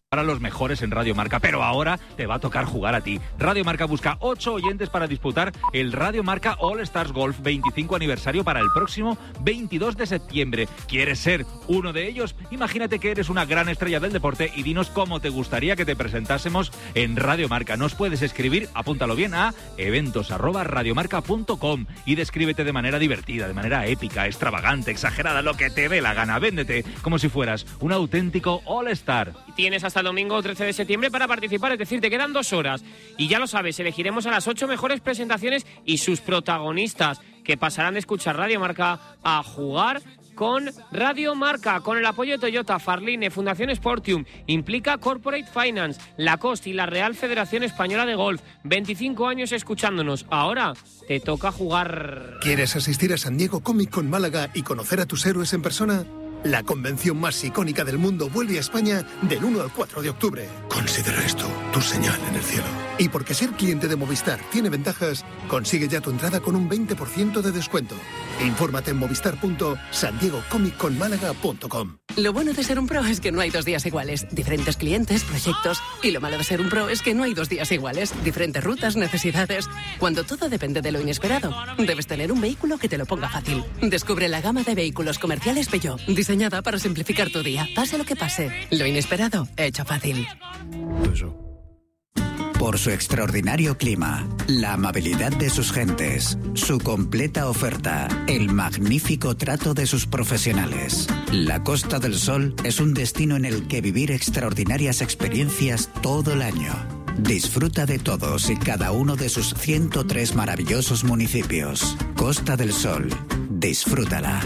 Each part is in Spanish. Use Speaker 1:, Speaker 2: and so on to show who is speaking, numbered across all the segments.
Speaker 1: para los mejores en Radio Marca, pero ahora te va a tocar jugar a ti. Radio Marca busca 8 oyentes para disputar el Radio Marca All Stars Golf 25 aniversario para el próximo 22 de septiembre. ¿Quieres ser uno de ellos? Imagínate que eres una gran estrella del deporte y dinos cómo te gustaría que te presentásemos en Radio Marca. Nos puedes escribir, apúntalo bien, a eventos@radiomarca.com y descríbete de manera divertida, de manera épica, extravagante, exagerada, lo que te dé la gana. Véndete como si fueras un auténtico All Star.
Speaker 2: Tienes hasta el domingo 13 de septiembre para participar, es decir, te quedan 2 horas. Y ya lo sabes, elegiremos a las 8 mejores presentaciones y sus protagonistas, que pasarán de escuchar Radio Marca a jugar con Radio Marca, con el apoyo de Toyota, Farline, Fundación Sportium, Implica Corporate Finance, Lacoste y la Real Federación Española de Golf. 25 años escuchándonos. Ahora te toca jugar.
Speaker 3: ¿Quieres asistir a San Diego Comic Con Málaga y conocer a tus héroes en persona? La convención más icónica del mundo vuelve a España del 1 al 4 de octubre. Considera esto tu señal en el cielo. Y porque ser cliente de Movistar tiene ventajas, consigue ya tu entrada con un 20% de descuento. Infórmate en movistar.sandiegocomicconmálaga.com.
Speaker 4: Lo bueno de ser un pro es que no hay 2 días iguales. Diferentes clientes, proyectos. Y lo malo de ser un pro es que no hay 2 días iguales. Diferentes rutas, necesidades. Cuando todo depende de lo inesperado, debes tener un vehículo que te lo ponga fácil. Descubre la gama de vehículos comerciales Peugeot, diseñada para simplificar tu día. Pase lo que pase, lo inesperado, hecho fácil.
Speaker 5: Por su extraordinario clima, la amabilidad de sus gentes, su completa oferta, el magnífico trato de sus profesionales. La Costa del Sol es un destino en el que vivir extraordinarias experiencias todo el año. Disfruta de todos y cada uno de sus 103 maravillosos municipios. Costa del Sol, disfrútala.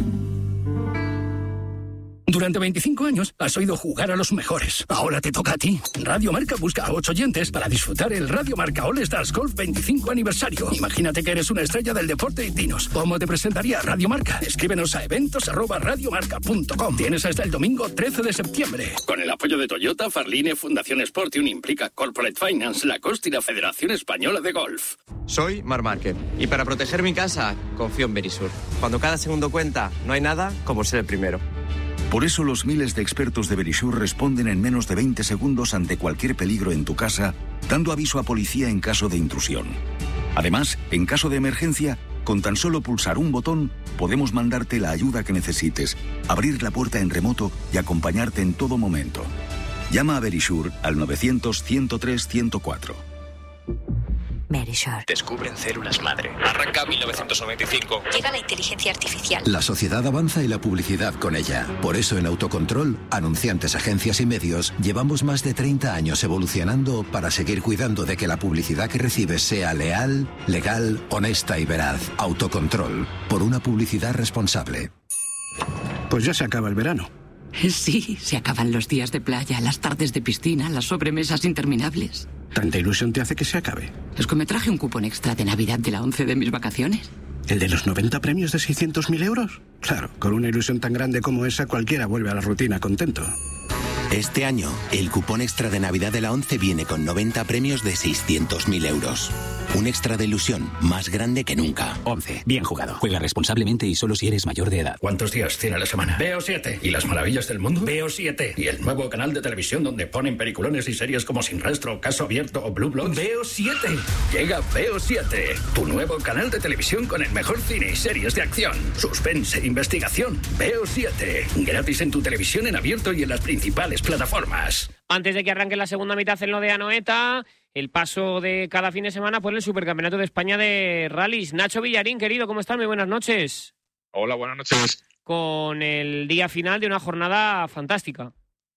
Speaker 6: Durante 25 años has oído jugar a los mejores. Ahora te toca a ti. Radio Marca busca a 8 oyentes para disfrutar el Radio Marca All Stars Golf 25 aniversario. Imagínate que eres una estrella del deporte y dinos cómo te presentaría Radio Marca. Escríbenos a eventos@radiomarca.com. Tienes hasta el domingo 13 de septiembre. Con el apoyo de Toyota, Farline, Fundación Sportium, Implica Corporate Finance, Lacoste y la Federación Española de Golf.
Speaker 7: Soy Marc Márquez y para proteger mi casa confío en Verisur. Cuando cada segundo cuenta, no hay nada como ser el primero.
Speaker 8: Por eso los miles de expertos de Verisur responden en menos de 20 segundos ante cualquier peligro en tu casa, dando aviso a policía en caso de intrusión. Además, en caso de emergencia, con tan solo pulsar un botón, podemos mandarte la ayuda que necesites, abrir la puerta en remoto y acompañarte en todo momento. Llama a Verisur al 900-103-104.
Speaker 9: Verisur.
Speaker 10: Descubren células madre. Arranca 1995.
Speaker 9: Llega la inteligencia artificial.
Speaker 11: La sociedad avanza y la publicidad con ella. Por eso en Autocontrol, anunciantes, agencias y medios, llevamos más de 30 años evolucionando para seguir cuidando de que la publicidad que recibes sea leal, legal, honesta y veraz. Autocontrol, por una publicidad responsable.
Speaker 12: Pues ya se acaba el verano.
Speaker 13: Sí, se acaban los días de playa, las tardes de piscina, las sobremesas interminables.
Speaker 12: ¿Tanta ilusión te hace que se acabe?
Speaker 13: Es que me traje un cupón extra de Navidad de la 11 de mis vacaciones.
Speaker 12: ¿El de los 90 premios de 600.000 euros? Claro, con una ilusión tan grande como esa, cualquiera vuelve a la rutina contento.
Speaker 14: Este año, el cupón extra de Navidad de la 11 viene con 90 premios de 600.000 euros. Un extra de ilusión más grande que nunca.
Speaker 15: 11. Bien jugado. Juega responsablemente y solo si eres mayor de edad.
Speaker 6: ¿Cuántos días tiene la semana? Veo 7. ¿Y las maravillas del mundo? Veo 7. ¿Y el nuevo canal de televisión donde ponen peliculones y series como Sin Rastro, Caso Abierto o Blue Bloods? Veo 7. Llega Veo 7. Tu nuevo canal de televisión con el mejor cine y series de acción, suspense, investigación. Veo 7. Gratis en tu televisión en abierto y en las principales plataformas.
Speaker 2: Antes de que arranque la segunda mitad en lo de Anoeta, el paso de cada fin de semana por el Supercampeonato de España de Rallys. Nacho Villarín, querido, ¿cómo estás? Muy buenas noches.
Speaker 16: Hola, buenas noches.
Speaker 2: Con el día final de una jornada fantástica.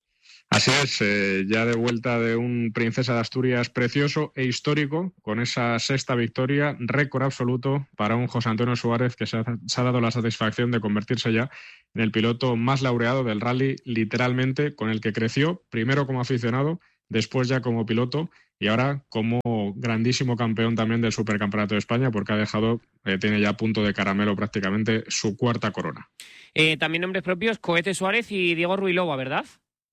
Speaker 16: Así es, ya de vuelta de un Princesa de Asturias precioso e histórico, con esa sexta victoria, récord absoluto para un José Antonio Suárez que se ha dado la satisfacción de convertirse ya en el piloto más laureado del rally, literalmente, con el que creció, primero como aficionado, después ya como piloto y ahora como grandísimo campeón también del Supercampeonato de España, porque ha dejado, tiene ya a punto de caramelo prácticamente su cuarta corona.
Speaker 2: También nombres propios, Cohete Suárez y Diego Ruilova, ¿verdad?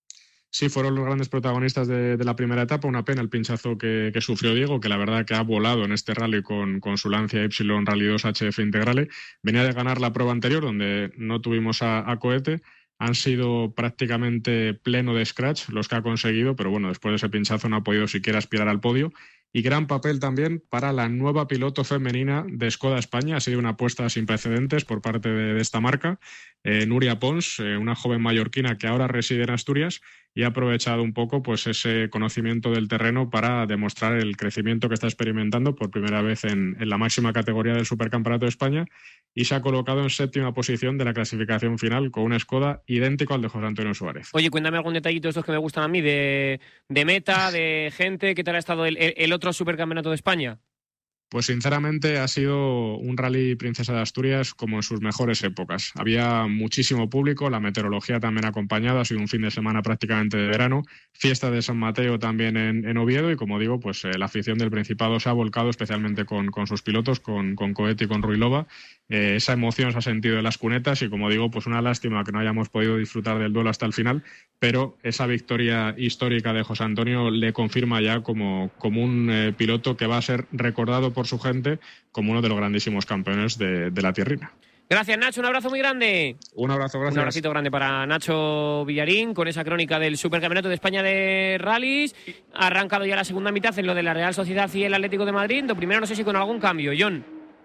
Speaker 16: Sí, fueron los grandes protagonistas de la primera etapa. Una pena el pinchazo que sufrió Diego, que la verdad que ha volado en este rally con su Lancia Y Rally 2 HF Integrale. Venía de ganar la prueba anterior, donde no tuvimos a Cohete. han sido prácticamente pleno de scratch los que ha conseguido, pero bueno, después de ese pinchazo no ha podido siquiera aspirar al podio. Y gran papel también para la nueva piloto femenina de Skoda España. Ha sido una apuesta sin precedentes por parte de esta marca. Nuria Pons, una joven mallorquina que ahora reside en Asturias y ha aprovechado un poco pues ese conocimiento del terreno para demostrar el crecimiento que está experimentando por primera vez en la máxima categoría del Supercampeonato de España, y se ha colocado en séptima posición de la clasificación final con un Skoda idéntico al de José Antonio Suárez.
Speaker 2: Oye, cuéntame algún detallito de estos que me gustan a mí, de meta, de gente. ¿Qué tal ha estado el otro Supercampeonato de España?
Speaker 16: Pues sinceramente ha sido un rally Princesa de Asturias como en sus mejores épocas. Había muchísimo público, la meteorología también ha acompañado, ha sido un fin de semana prácticamente de verano, fiesta de San Mateo también en Oviedo, y como digo, pues la afición del Principado se ha volcado especialmente con sus pilotos, con Coet y con Ruilova. Esa emoción se ha sentido en las cunetas y, como digo, pues una lástima que no hayamos podido disfrutar del duelo hasta el final, pero esa victoria histórica de José Antonio le confirma ya como un piloto que va a ser recordado por su gente como uno de los grandísimos campeones de la tierrina.
Speaker 2: Gracias, Nacho, un abrazo muy grande.
Speaker 16: Un abrazo, gracias.
Speaker 2: Un abracito grande para Nacho Villarín con esa crónica del Supercampeonato de España de rallies. Ha arrancado ya la segunda mitad en lo de la Real Sociedad y el Atlético de Madrid. Lo primero, no sé si con algún cambio, John.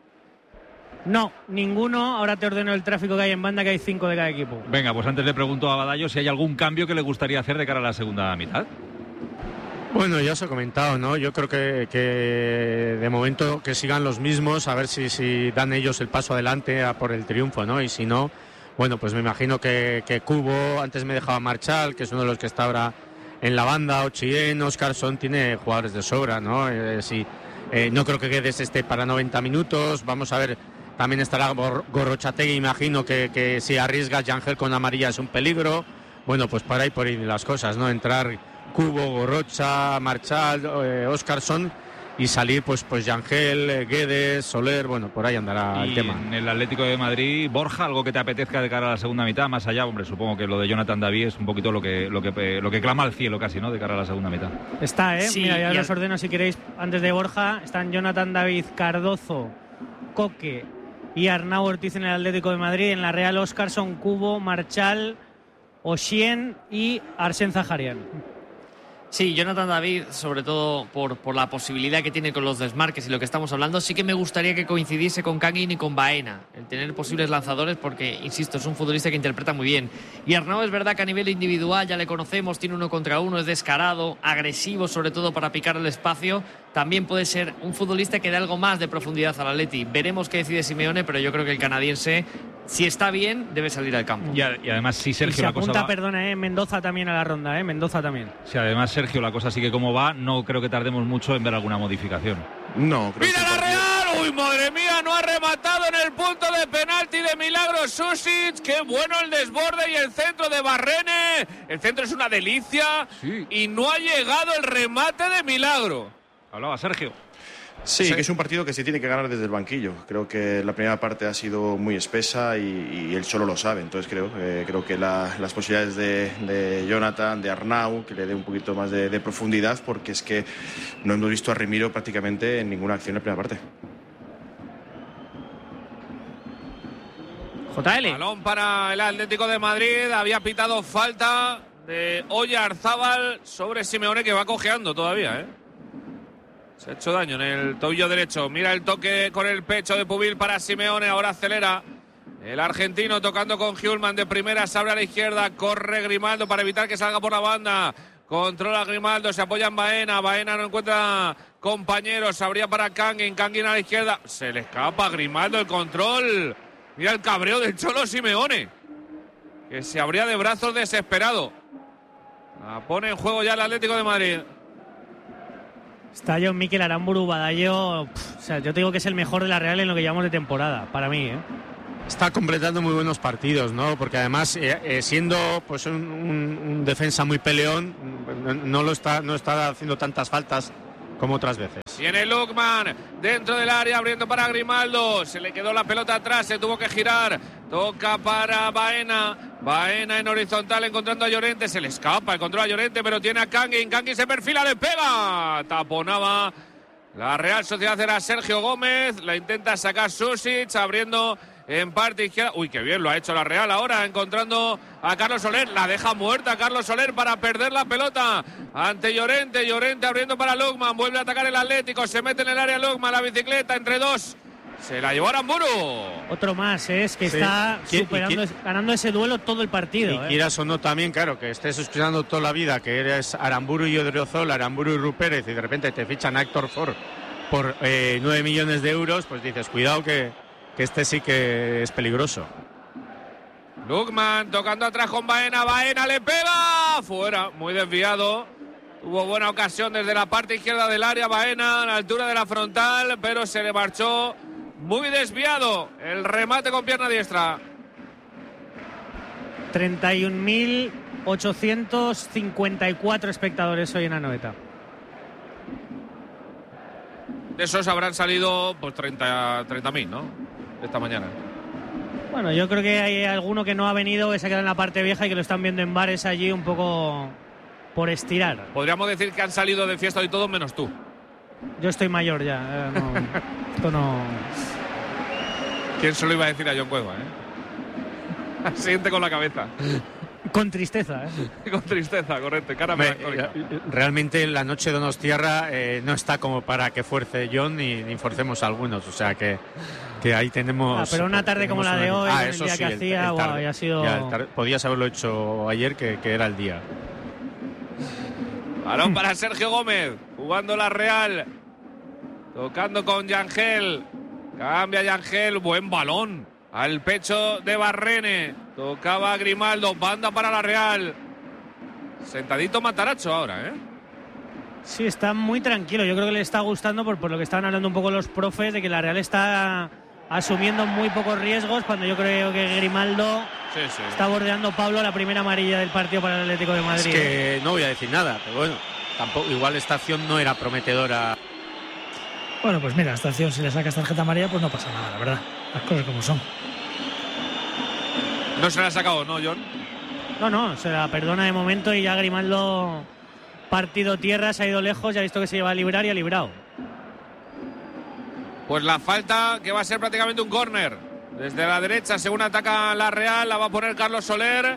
Speaker 9: No, ninguno. Ahora te ordeno el tráfico que hay en banda, que hay 5 de cada equipo.
Speaker 1: Venga, pues antes le pregunto a Badallo si hay algún cambio que le gustaría hacer de cara a la segunda mitad.
Speaker 17: Bueno, ya os he comentado, ¿no? Yo creo que de momento que sigan los mismos, a ver si dan ellos el paso adelante a por el triunfo, ¿no? Y si no, bueno, pues me imagino que Cubo, antes me dejaba Marchal, que es uno de los que está ahora en la banda, Ochien, Oscarson, tiene jugadores de sobra, ¿no? No creo que Guedes esté para 90 minutos, vamos a ver, también estará Gorrochategui, imagino que si arriesga Yangel con amarilla es un peligro. Bueno, pues para ahí por ahí las cosas, ¿no? Entrar Cubo, Gorrocha, Marchal, Oscarson y salir pues Yangel, Guedes, Soler, bueno, por ahí andará el tema.
Speaker 1: En el Atlético de Madrid, Borja, algo que te apetezca de cara a la segunda mitad, más allá, hombre, supongo que lo de Jonathan David es un poquito lo que clama al cielo casi, ¿no? De cara a la segunda mitad.
Speaker 9: Está,
Speaker 2: Sí,
Speaker 9: mira, ya los ordeno si queréis antes de Borja. Están Jonathan David, Cardozo, Coque y Arnau Ortiz en el Atlético de Madrid. En la Real, Oscarson, Cubo, Marchal, Oshien y Arsène Zaharian.
Speaker 18: Sí, Jonathan David, sobre todo por la posibilidad que tiene con los desmarques y lo que estamos hablando, sí que me gustaría que coincidiese con Kangin y con Baena, el tener posibles lanzadores, porque, insisto, es un futbolista que interpreta muy bien. Y Arnau es verdad que a nivel individual ya le conocemos, tiene 1 contra 1, es descarado, agresivo sobre todo para picar el espacio. También puede ser un futbolista que dé algo más de profundidad al Atleti. Veremos qué decide Simeone, pero yo creo que el canadiense, si está bien, debe salir al campo.
Speaker 1: Y además, si Sergio,
Speaker 9: y se
Speaker 1: la cosa
Speaker 9: apunta,
Speaker 1: va...
Speaker 9: perdona, Mendoza también a la ronda, Mendoza también.
Speaker 1: Si además, Sergio, la cosa sigue como va, no creo que tardemos mucho en ver alguna modificación.
Speaker 19: No, creo
Speaker 2: ¡Mira la Real! ¡Uy, madre mía! No ha rematado en el punto de penalti de Milagro Susic. ¡Qué bueno el desborde y el centro de Barrene! El centro es una delicia, sí. Y no ha llegado el remate de Milagro.
Speaker 1: Hablaba Sergio.
Speaker 19: Sí, que es un partido que se tiene que ganar desde el banquillo. Creo que la primera parte ha sido muy espesa y él solo lo sabe. Entonces creo que las posibilidades de Jonathan, de Arnau, que le dé un poquito más de profundidad, porque es que no hemos visto a Remiro prácticamente en ninguna acción en la primera parte.
Speaker 2: JL.
Speaker 20: Balón para el Atlético de Madrid. Había pitado falta de Oyarzábal sobre Simeone, que va cojeando todavía, Se ha hecho daño en el tobillo derecho. Mira el toque con el pecho de Pubil para Simeone. Ahora acelera el argentino tocando con Hjulman de primera. Se abre a la izquierda. Corre Grimaldo para evitar que salga por la banda. Controla Grimaldo. Se apoya en Baena. Baena no encuentra compañeros. Se abría para Kangin. Kangin a la izquierda. Se le escapa a Grimaldo el control. Mira el cabreo del Cholo Simeone, que se abría de brazos desesperado. La pone en juego ya el Atlético de Madrid.
Speaker 9: Está John Mikel Aramburu, Badallo. O sea, yo te digo que es el mejor de la Real en lo que llevamos de temporada, para mí,
Speaker 17: Está completando muy buenos partidos, ¿no? Porque además, siendo pues un defensa muy peleón, no está haciendo tantas faltas como otras veces.
Speaker 20: Viene Lukman dentro del área, abriendo para Grimaldo. Se le quedó la pelota atrás, se tuvo que girar. Toca para Baena. Baena en horizontal encontrando a Llorente. Se le escapa el control a Llorente, pero tiene a Kangin. Kangin se perfila, le pega. Taponaba la Real Sociedad, era Sergio Gómez. La intenta sacar Susic, abriendo en parte izquierda. Uy, qué bien lo ha hecho la Real ahora, encontrando a Carlos Soler. La deja muerta Carlos Soler para perder la pelota ante Llorente. Llorente abriendo para Lukman. Vuelve a atacar el Atlético. Se mete en el área Lukman. La bicicleta entre dos. Se la llevó Aramburu.
Speaker 9: Otro más, es que está ganando ese duelo todo el partido.
Speaker 17: Y quieras o no también, claro, que estés escuchando toda la vida que eres Aramburu y Odriozol, Aramburu y Rupérez, y de repente te fichan a Héctor Ford por 9 millones de euros, pues dices, cuidado que este sí que es peligroso.
Speaker 20: Lukman tocando atrás con Baena. Baena le pega. Fuera, muy desviado. Tuvo buena ocasión desde la parte izquierda del área Baena, a la altura de la frontal, pero se le marchó muy desviado el remate con pierna diestra.
Speaker 9: 31.854 espectadores hoy en Anoeta.
Speaker 20: De esos habrán salido pues 30.000, ¿no? Esta mañana.
Speaker 9: Bueno, yo creo que hay alguno que no ha venido, que se ha quedado en la parte vieja y que lo están viendo en bares allí un poco por estirar.
Speaker 20: Podríamos decir que han salido de fiesta y todo menos tú.
Speaker 9: Yo estoy mayor ya. Esto no...
Speaker 20: ¿Quién se lo iba a decir a John Cueva, Siente con la cabeza.
Speaker 9: Con tristeza,
Speaker 20: Con tristeza, correcto. Cara melancólica.
Speaker 17: Realmente la noche de Donostiarra no está como para que fuerce John ni forcemos a algunos. O sea que ahí tenemos...
Speaker 9: pero una tarde como la de hoy, el día que hacía, ha sido...
Speaker 17: Podías haberlo hecho ayer, que era el día.
Speaker 20: Balón para Sergio Gómez, jugando la Real, tocando con Yangel, cambia Yangel, buen balón al pecho de Barrene, tocaba Grimaldo, banda para la Real, sentadito Mataracho ahora,
Speaker 9: Sí, está muy tranquilo, yo creo que le está gustando por lo que estaban hablando un poco los profes, de que la Real está asumiendo muy pocos riesgos, cuando yo creo que Grimaldo está bordeando Pablo la primera amarilla del partido para el Atlético de Madrid.
Speaker 17: Es que no voy a decir nada, pero bueno, tampoco, igual esta acción no era prometedora.
Speaker 21: Bueno, pues mira, esta acción, si le sacas tarjeta amarilla, pues no pasa nada, la verdad. Las cosas como son.
Speaker 20: No se la ha sacado, ¿no, John?
Speaker 9: No, se la perdona de momento y ya Grimaldo, partido tierra, se ha ido lejos, ya ha visto que se iba a librar y ha librado.
Speaker 20: Pues la falta, que va a ser prácticamente un córner. Desde la derecha, según ataca la Real, la va a poner Carlos Soler.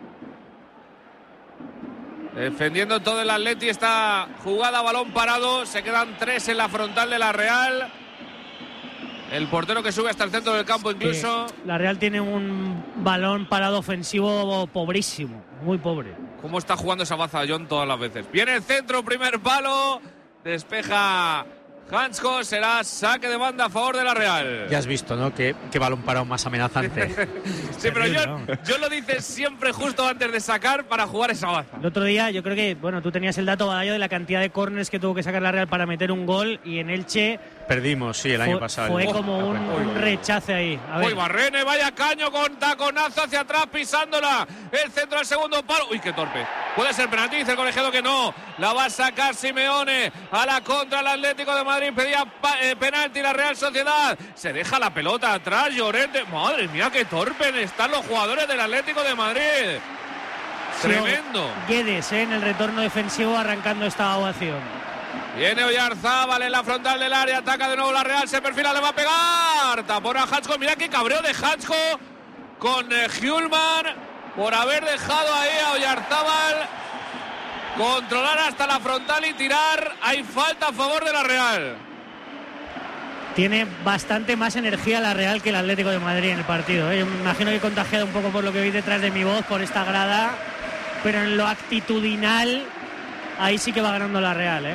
Speaker 20: Defendiendo todo el Atleti, esta jugada, balón parado. Se quedan 3 en la frontal de la Real. El portero que sube hasta el centro del campo incluso.
Speaker 9: La Real tiene un balón parado ofensivo pobrísimo, muy pobre.
Speaker 20: ¿Cómo está jugando esa baza John todas las veces? Viene el centro, primer palo. Despeja Hansko, será saque de banda a favor de la Real.
Speaker 17: Ya has visto, ¿no? Qué balón parado más amenazante.
Speaker 20: Sí, pero yo lo dices siempre justo antes de sacar para jugar esa baza.
Speaker 9: El otro día yo creo que, tú tenías el dato, Badallo, de la cantidad de córners que tuvo que sacar la Real para meter un gol, y en Elche
Speaker 17: perdimos, sí, el año pasado.
Speaker 9: Fue como un rechace ahí.
Speaker 20: Uy, Barrene, vaya caño con taconazo hacia atrás, pisándola. El centro al segundo palo. Uy, qué torpe. Puede ser penalti, dice el colegiado que no. La va a sacar Simeone a la contra el Atlético de Madrid. Pedía penalti la Real Sociedad. Se deja la pelota atrás, Llorente. Madre mía, qué torpes están los jugadores del Atlético de Madrid. Tremendo.
Speaker 9: Guedes, en el retorno defensivo, arrancando esta ovación.
Speaker 20: Viene Oyarzábal en la frontal del área, ataca de nuevo la Real, se perfila, le va a pegar. Tapón a Hansko, mira qué cabreo de Hansko con Hjulman por haber dejado ahí a Oyarzábal controlar hasta la frontal y tirar. Hay falta a favor de la Real.
Speaker 9: Tiene bastante más energía la Real que el Atlético de Madrid en el partido. Yo me imagino que he contagiado un poco por lo que vi detrás de mi voz, por esta grada, pero en lo actitudinal ahí sí que va ganando la Real,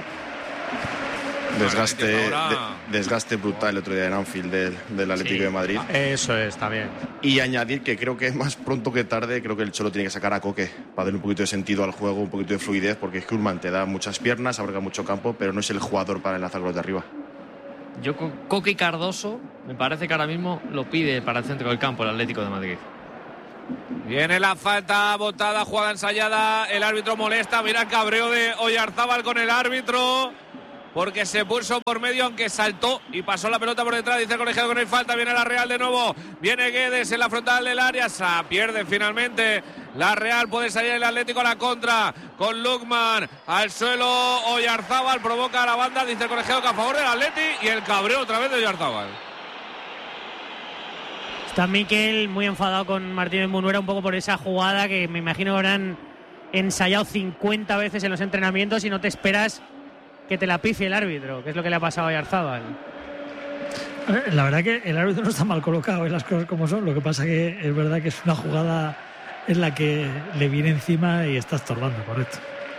Speaker 19: Desgaste brutal el otro día en Anfield del Atlético de Madrid.
Speaker 17: Eso está bien.
Speaker 19: Y añadir que creo que más pronto que tarde, creo que el Cholo tiene que sacar a Coque para darle un poquito de sentido al juego, un poquito de fluidez, porque Hjulman te da muchas piernas, abarca mucho campo, pero no es el jugador para enlazar con los de arriba.
Speaker 18: Yo con Coque y Cardoso me parece que ahora mismo lo pide para el centro del campo el Atlético de Madrid.
Speaker 20: Viene la falta botada, jugada ensayada, el árbitro molesta, mira el cabreo de Oyarzábal con el árbitro, porque se puso por medio, aunque saltó y pasó la pelota por detrás, dice el colegiado que no hay falta. Viene la Real de nuevo, viene Guedes en la frontal del área, se pierde finalmente la Real, puede salir el Atlético a la contra con Lukman al suelo. Oyarzábal provoca a la banda, dice el colegiado que a favor del Atleti, y el cabreo otra vez de Oyarzábal.
Speaker 9: Está Miquel muy enfadado con Martínez Munuera un poco por esa jugada que me imagino que habrán ensayado 50 veces en los entrenamientos y no te esperas que te la pifie el árbitro, que es lo que le ha pasado a Oyarzábal.
Speaker 21: La verdad que el árbitro no está mal colocado, las cosas como son. Lo que pasa que es verdad que es una jugada en la que le viene encima y está estorbando, correcto.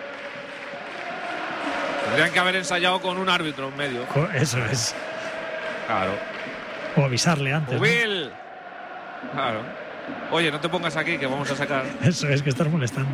Speaker 20: Tendrían que haber ensayado con un árbitro en medio.
Speaker 21: Eso es.
Speaker 20: Claro.
Speaker 21: O avisarle antes.
Speaker 20: Ubil. ¿No? Claro. Oye, no te pongas aquí que vamos a sacar.
Speaker 21: Eso es, que estás molestando.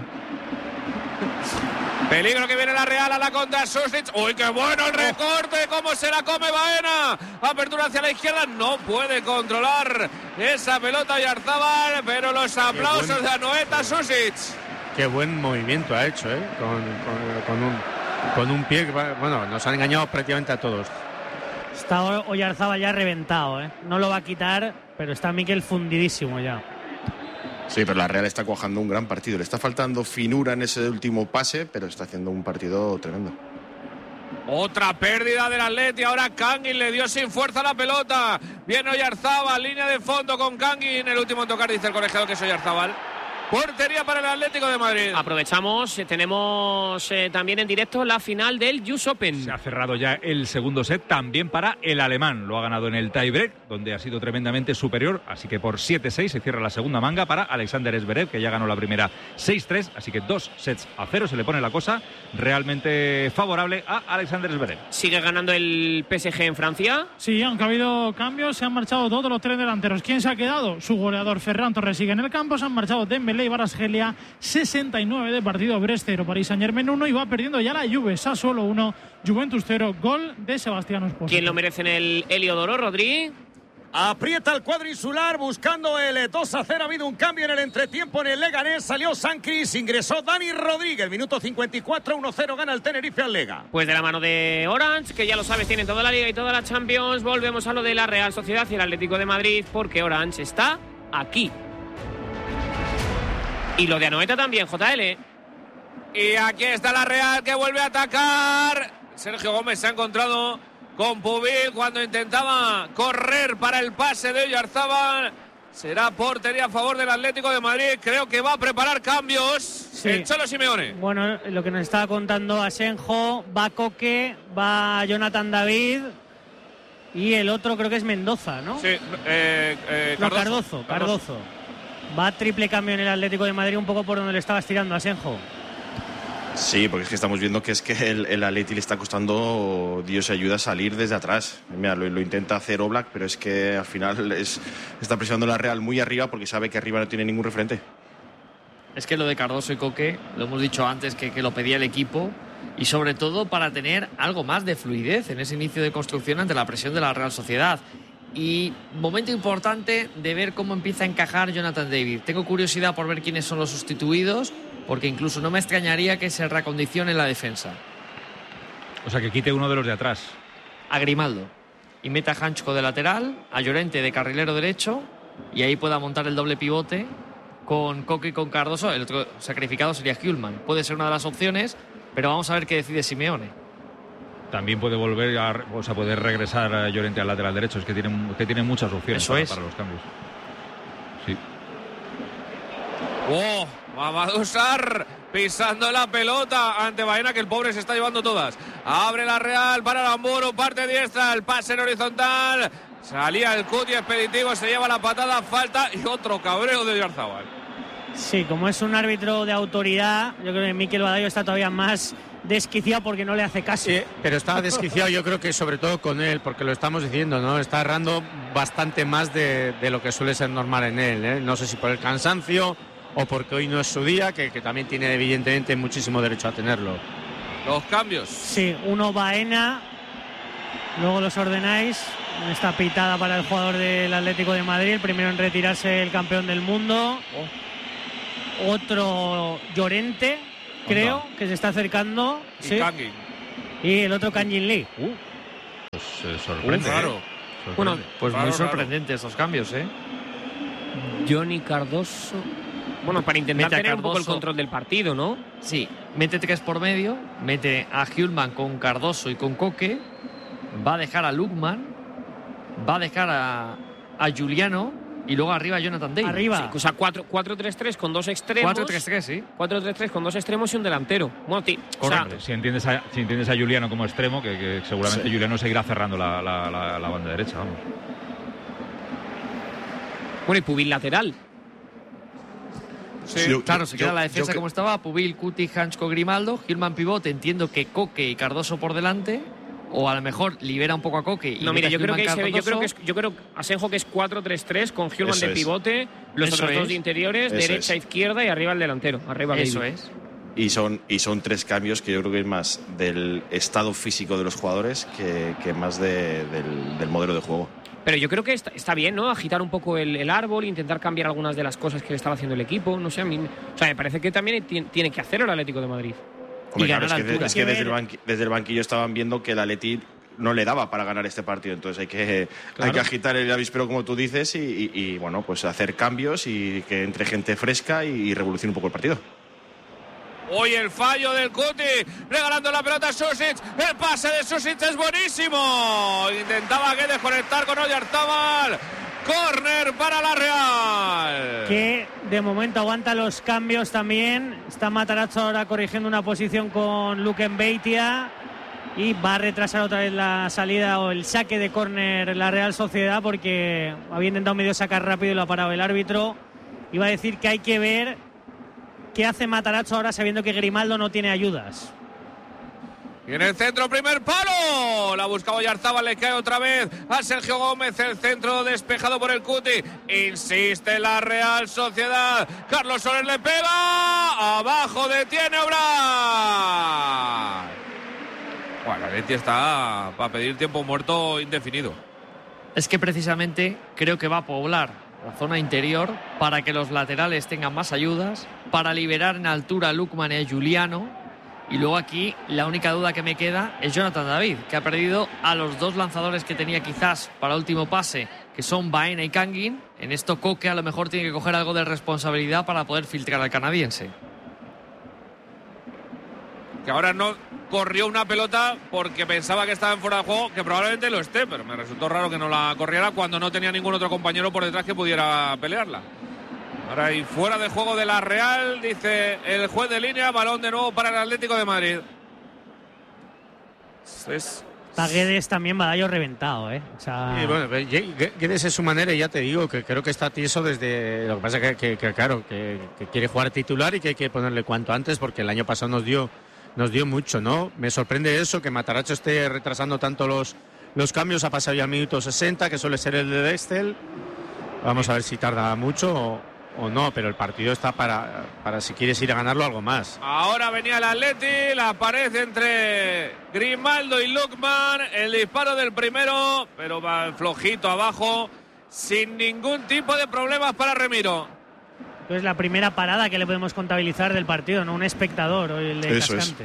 Speaker 20: Peligro que viene la Real a la contra Susic. ¡Uy, qué bueno el recorte! ¿Cómo se la come Baena? Apertura hacia la izquierda. No puede controlar esa pelota Oyarzábal, pero los aplausos de Anoeta Susic.
Speaker 17: Qué buen movimiento ha hecho, ¿eh? Con un pie que, bueno, nos han engañado prácticamente a todos.
Speaker 9: Está Oyarzábal ya reventado, ¿eh? No lo va a quitar, pero está Miquel fundidísimo ya.
Speaker 19: Sí, pero la Real está cuajando un gran partido. Le está faltando finura en ese último pase, pero está haciendo un partido tremendo.
Speaker 20: Otra pérdida del Atleti. Ahora Kangin le dio sin fuerza la pelota. Viene Oyarzábal, línea de fondo con Kangin. El último en tocar, dice el colegiado, que es Oyarzábal. Portería para el Atlético de Madrid.
Speaker 2: Aprovechamos, tenemos también en directo la final del US Open.
Speaker 1: Se ha cerrado ya el segundo set también para el alemán. Lo ha ganado en el tiebreak, donde ha sido tremendamente superior. Así que por 7-6 se cierra la segunda manga para Alexander Zverev, que ya ganó la primera 6-3. Así que 2-0 se le pone la cosa realmente favorable a Alexander Zverev.
Speaker 2: ¿Sigue ganando el PSG en Francia?
Speaker 21: Sí, aunque ha habido cambios, se han marchado todos los tres delanteros. ¿Quién se ha quedado? Su goleador Ferran Torres sigue en el campo. Se han marchado Dembélé y Kvaratskhelia. 69 de partido. Brest 0, Paris Saint-Germain 1, y va perdiendo ya la Juve. Sassuolo 1, Juventus 0. Gol de Sebastián Ospósito.
Speaker 2: ¿Quién lo merece en el Heliodoro, Rodri?
Speaker 3: Aprieta el cuadrinsular buscando el 2-0. Ha habido un cambio en el entretiempo en el Leganés. Salió Sancris, ingresó Dani Rodríguez. Minuto 54, 1-0 gana el Tenerife al Lega.
Speaker 2: Pues de la mano de Orange, que ya lo sabes, tienen toda la Liga y toda la Champions. Volvemos a lo de la Real Sociedad y el Atlético de Madrid, porque Orange está aquí. Y lo de Anoeta también, JL.
Speaker 20: Y aquí está la Real, que vuelve a atacar. Sergio Gómez se ha encontrado con Pubil cuando intentaba correr para el pase de Oyarzábal. Será portería a favor del Atlético de Madrid. Creo que va a preparar cambios. Sí. El Cholo Simeone.
Speaker 9: Bueno, lo que nos estaba contando Asenjo, va Coque, va Jonathan David y el otro creo que es Mendoza, ¿no?
Speaker 20: Sí,
Speaker 9: Cardozo. Va triple cambio en el Atlético de Madrid, un poco por donde le estaba estirando Asenjo.
Speaker 19: Sí, porque es que estamos viendo que es que el Atleti le está costando, Dios ayuda, a salir desde atrás. Mira, lo intenta hacer Oblak, pero es que al final está presionando la Real muy arriba porque sabe que arriba no tiene ningún referente.
Speaker 18: Es que lo de Cardoso y Coque, lo hemos dicho antes, que lo pedía el equipo, y sobre todo para tener algo más de fluidez en ese inicio de construcción ante la presión de la Real Sociedad. Y momento importante de ver cómo empieza a encajar Jonathan David. Tengo curiosidad por ver quiénes son los sustituidos, porque incluso no me extrañaría que se recondicione la defensa.
Speaker 1: O sea, que quite uno de los de atrás.
Speaker 18: A Grimaldo. Y meta a Hanchko de lateral, a Llorente de carrilero derecho, y ahí pueda montar el doble pivote con Coque y con Cardoso. El otro sacrificado sería Hjulman. Puede ser una de las opciones, pero vamos a ver qué decide Simeone.
Speaker 1: También puede volver poder regresar a Llorente al lateral derecho. Es que tiene muchas opciones para los cambios. Sí.
Speaker 20: Mamadou Sarr pisando la pelota ante Baena, que el pobre se está llevando todas. Abre la Real para Aramburu, parte diestra, el pase en horizontal. Salía el Cuti expeditivo, se lleva la patada, falta y otro cabreo de Oyarzábal.
Speaker 9: Sí, como es un árbitro de autoridad, yo creo que Mikel Badallo está todavía más desquiciado porque no le hace caso.
Speaker 17: Sí, pero está desquiciado yo creo que sobre todo con él, porque lo estamos diciendo, ¿no? Está errando bastante más de lo que suele ser normal en él, ¿eh? No sé si por el cansancio o porque hoy no es su día, que también tiene evidentemente muchísimo derecho a tenerlo.
Speaker 20: Los cambios.
Speaker 9: Sí, uno Baena, luego los ordenáis. Esta pitada para el jugador del Atlético de Madrid, el primero en retirarse, el campeón del mundo. Otro Llorente, creo, que se está acercando.
Speaker 20: Y
Speaker 9: sí.
Speaker 20: Kangin.
Speaker 9: Y el otro Kangin Lee.
Speaker 1: Pues sorprende.
Speaker 20: Claro.
Speaker 18: Bueno, pues
Speaker 20: Raro,
Speaker 18: muy sorprendentes estos cambios, ¿eh?
Speaker 2: Johnny Cardoso. Bueno, para intentar tener un poco el control del partido, ¿no?
Speaker 18: Sí, mete 3 por medio, mete a Hjulman con Cardoso y con Coque, va a dejar a Lukman, va a dejar a Giuliano y luego arriba Jonathan David.
Speaker 9: Arriba.
Speaker 2: Sí, o sea, 4-3-3 con dos extremos.
Speaker 18: 4-3-3, sí.
Speaker 2: 4-3-3 con dos extremos y un delantero. Bueno, o sea,
Speaker 1: si entiendes a Juliano como extremo, que seguramente sí. Juliano seguirá cerrando la banda derecha, vamos.
Speaker 2: Bueno, y Pubil lateral.
Speaker 18: Sí, claro, se queda la defensa como estaba. Pubil, Cuti, Hanchko, Grimaldo. Gilman pivote, entiendo que Coque y Cardoso por delante. O a lo mejor libera un poco a Coque. Y
Speaker 2: no, mira, yo creo que
Speaker 18: Asenjo
Speaker 2: que es 4-3-3 con Gilman
Speaker 18: eso
Speaker 2: de pivote, los otros dos de interiores, derecha, izquierda y arriba el delantero. Arriba
Speaker 18: eso
Speaker 2: David.
Speaker 18: es.
Speaker 19: Y son tres cambios que yo creo que es más del estado físico de los jugadores que más del modelo de juego.
Speaker 2: Pero yo creo que está bien, ¿no? Agitar un poco el árbol, intentar cambiar algunas de las cosas que le estaba haciendo el equipo. No sé, me parece que también tiene que hacerlo el Atlético de Madrid.
Speaker 19: Hombre, claro, es que desde el banquillo estaban viendo que el Atleti no le daba para ganar este partido, entonces hay que agitar el avispero, como tú dices, y bueno, pues hacer cambios y que entre gente fresca y revolucione un poco el partido.
Speaker 20: Hoy el fallo del Cuti, regalando la pelota a Susic. El pase de Susic es buenísimo. Intentaba que desconectar con Oyarzábal. Córner para la Real.
Speaker 9: Que de momento aguanta los cambios también. Está Matarazzo ahora corrigiendo una posición con Luke Mbeitia. Y va a retrasar otra vez la salida o el saque de córner la Real Sociedad, porque había intentado medio sacar rápido y lo ha parado el árbitro. Iba a decir que hay que ver qué hace Matarazzo ahora sabiendo que Grimaldo no tiene ayudas.
Speaker 20: Y en el centro, primer palo. La buscaba Oyarzábal, le cae otra vez a Sergio Gómez. El centro despejado por el Cuti. Insiste la Real Sociedad. Carlos Soler le pega. Abajo detiene Obrar. Bueno, la Leti está para pedir tiempo muerto indefinido.
Speaker 18: Es que precisamente creo que va a poblar la zona interior para que los laterales tengan más ayudas, para liberar en altura a Lukman y a Juliano. Y luego aquí la única duda que me queda es Jonathan David, que ha perdido a los dos lanzadores que tenía quizás para último pase, que son Baena y Kangin. En esto Coque a lo mejor tiene que coger algo de responsabilidad para poder filtrar al canadiense.
Speaker 20: Que ahora no corrió una pelota porque pensaba que estaba en fuera de juego, que probablemente lo esté, pero me resultó raro que no la corriera cuando no tenía ningún otro compañero por detrás que pudiera pelearla. Ahora hay fuera de juego de la Real, dice el juez de línea, balón de nuevo para el Atlético de Madrid.
Speaker 9: Está Guedes también, Badallo reventado, ¿eh? O sea...
Speaker 17: Sí, bueno, Guedes es su manera y ya te digo que creo que está tieso desde... Lo que pasa es que claro, que quiere jugar titular y que hay que ponerle cuanto antes porque el año pasado nos dio mucho, ¿no? Me sorprende eso, que Matarazzo esté retrasando tanto los cambios. Ha pasado ya el minuto 60, que suele ser el de Dextel. Vamos a ver si tarda mucho o no, pero el partido está para si quieres ir a ganarlo algo más.
Speaker 20: Ahora venía el Atleti, la pared entre Grimaldo y Lukman, el disparo del primero, pero va flojito abajo, sin ningún tipo de problemas para Remiro.
Speaker 9: Es la primera parada que le podemos contabilizar del partido, no un espectador, o el de Cascante.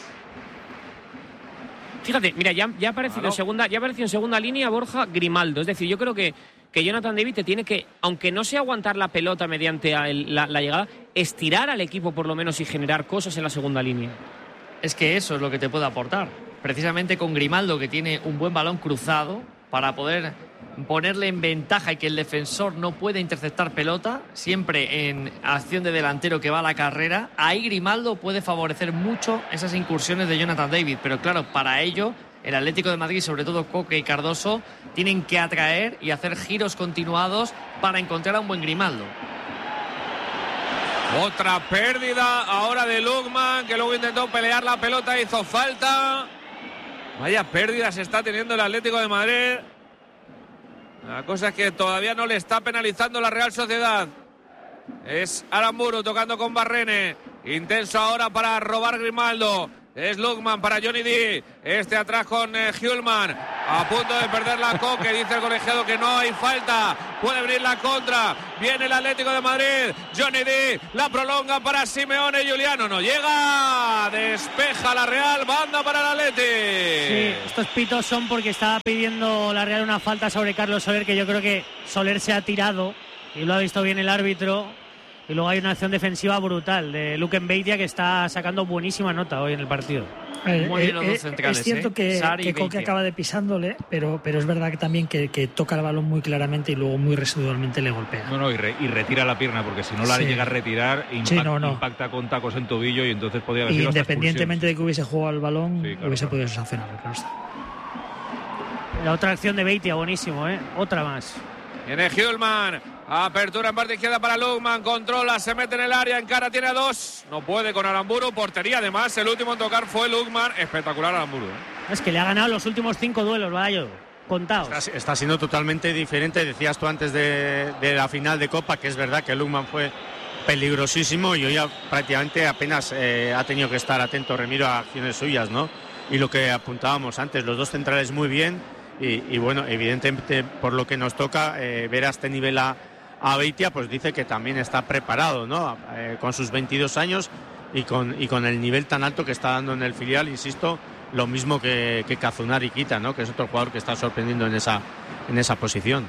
Speaker 2: Fíjate, mira, ya ha aparecido en segunda línea Borja Grimaldo. Es decir, yo creo que Jonathan David te tiene que, aunque no sea aguantar la pelota mediante la llegada, estirar al equipo por lo menos y generar cosas en la segunda línea.
Speaker 18: Es que eso es lo que te puede aportar. Precisamente con Grimaldo, que tiene un buen balón cruzado para poder ponerle en ventaja y que el defensor no pueda interceptar pelota, siempre en acción de delantero que va a la carrera. Ahí Grimaldo puede favorecer mucho esas incursiones de Jonathan David, pero claro, para ello el Atlético de Madrid, sobre todo Coque y Cardoso, tienen que atraer y hacer giros continuados para encontrar a un buen Grimaldo.
Speaker 20: Otra pérdida ahora de Lukman, que luego intentó pelear la pelota, hizo falta. Vaya pérdida se está teniendo el Atlético de Madrid. La cosa es que todavía no le está penalizando la Real Sociedad. Es Aramburu tocando con Barrene. Intenso ahora para robar Grimaldo. Es Lukman para Johnny D. Este atrás con Hjulman. A punto de perder la Coque. Dice el colegiado que no hay falta. Puede venir la contra. Viene el Atlético de Madrid. Johnny D. La prolonga para Simeone y Juliano. No llega. Despeja la Real. Banda para el Atleti.
Speaker 9: Sí, estos pitos son porque estaba pidiendo la Real una falta sobre Carlos Soler, que yo creo que Soler se ha tirado y lo ha visto bien el árbitro. Y luego hay una acción defensiva brutal de Luke Mbeitia, que está sacando buenísima nota hoy en el partido.
Speaker 18: Muy bien los dos centrales,
Speaker 4: es cierto que Koke acaba de pisándole, pero es verdad que también que toca el balón muy claramente y luego muy residualmente le golpea.
Speaker 1: No, y retira la pierna, porque si no la llega a retirar, impacta con tacos en tobillo y entonces podría haber sido
Speaker 4: independientemente de que hubiese jugado al balón, hubiese podido sancionar. Claro está.
Speaker 9: La otra acción de Beitia, buenísimo, otra más.
Speaker 20: Viene Hjulman, apertura en parte izquierda para Lukman, controla, se mete en el área, encara, tiene a 2, no puede con Aramburu, portería además, el último en tocar fue Lukman, espectacular Aramburu.
Speaker 9: Es que le ha ganado los últimos 5 duelos, Bayo, contados.
Speaker 17: Está siendo totalmente diferente, decías tú antes de la final de Copa, que es verdad que Lukman fue peligrosísimo y hoy prácticamente apenas ha tenido que estar atento Remiro a acciones suyas, ¿no? Y lo que apuntábamos antes, los dos centrales muy bien. Y bueno, evidentemente por lo que nos toca ver a este nivel a Beitia, pues dice que también está preparado, ¿no? Con sus 22 años y con el nivel tan alto que está dando en el filial, insisto, lo mismo que Kazunari Kita, ¿no? Que es otro jugador que está sorprendiendo en esa posición.